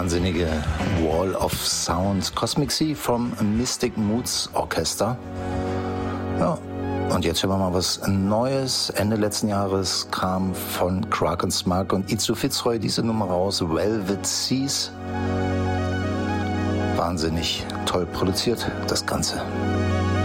wahnsinnige Wall of Sound. Cosmic Sea vom Mystic Moods Orchester. Ja, und jetzt hören wir mal was Neues. Ende letzten Jahres kam von Kraken Smug und Itzu Fitzroy diese Nummer raus, Velvet Seas. Wahnsinnig toll produziert, das Ganze.